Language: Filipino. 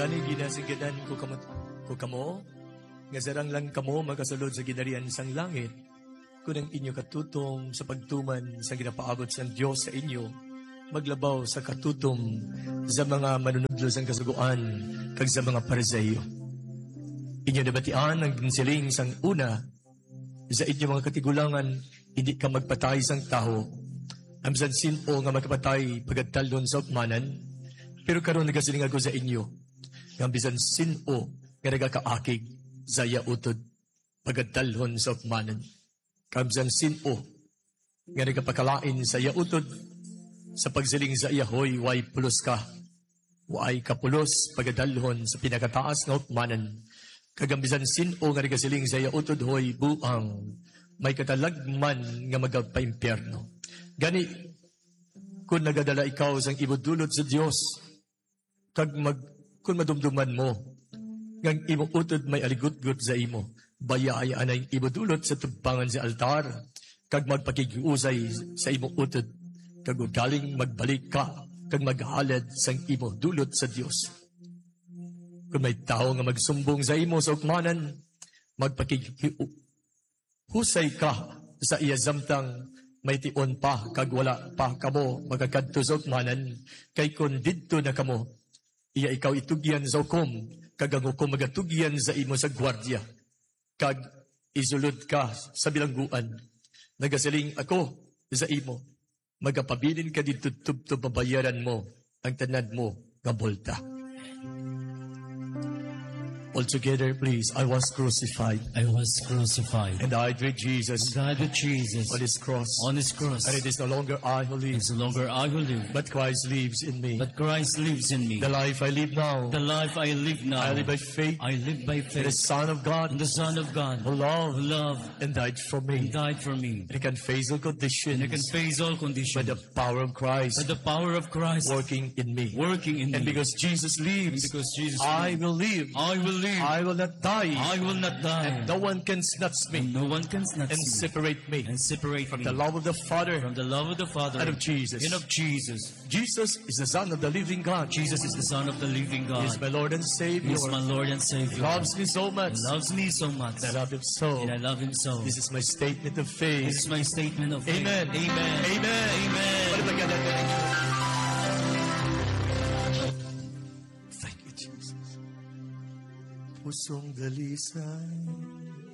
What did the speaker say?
Gani ginasigadan ko kamo, nga sarang lang kamo makasulod sa ginarian sang langit, kung ang inyo katutong sa pagtuman sa ginapaabot sa Diyos sa inyo, maglabaw sa katutom sa mga manunudlo sang kasuguan, kag sa mga Pariseo. Inyo nabatian ang ginsiling sang una, sa inyo mga katigulangan, hindi ka magpatay sang tao, amsan sino nga magpatay pagadtalon sa ukmanan, pero karon nagasiling ako sa inyo, nga bisan sino nga nagakaakig sa yautod pagadtalon sa ukmanan. Kamsan sino nga nagapakalain sa yautod sa pagsiling sa iyahoy, way pulos ka, way kapulos pagadalhon sa pinakataas nga ukmanan. Kagambisan sino nga nagasiling sa yautod hoy buang, may katalagman nga magpaimpyerno. Gani, kung nagadala ikaw sang ibudulot sa Dios, kung madumduman mo, ngang imo utod may aligut-gut sa imo, bayay anay ibudulot sa tugbangan sa altar, kag magpakigiusay sa imo utod, kag galing magbalik ka, kag maghalad sang imo dulot sa Dios. Kung may tao nga magsumbong sa imo sa ukmanan, magpakihusay ka sa iya zamtang may tion pa, kag wala pa kamo magakadto sa ukmanan, kay kung didto na kamo, iya ikaw itugyan sa hukom, kag ang hukom magatugyan sa imo sa gwardya, kag isulod ka sa bilangguan. Nagasiling ako sa imo, magapabilin ka dito tubto babayaran mo ang tanad mo nga bolta. All together, please. I was crucified. I was crucified. And I died with Jesus. And died with Jesus. On his cross. On his cross. And it is no longer I who live. It's no longer I who live. But Christ lives in me. But Christ lives in me. The life I live now. The life I live now. I live by faith. I live by faith. In the Son of God. In the Son of God. Who loved. And died for me. And died for me. And I can face all conditions. And I can face all conditions. By the power of Christ. By the power of Christ. Working in me. Working in me. And because Jesus lives. And because Jesus I will live. I will live. I will not die. I will not die. And no one can snatch me. And no one can snatch and me. Separate me. And separate from me. the love of the Father. From the love of the Father. And of Jesus. And of Jesus. Jesus is the Son of the living God. Jesus is the Son of the living God. He is my Lord and Savior. He is my Lord and Savior. He loves me so much. He loves me so much. And I love him so. And I love him so. This is my statement of faith. This is my statement of faith. Amen. Amen. Amen. Amen. Thank you, Jesus. Pusong dalisay.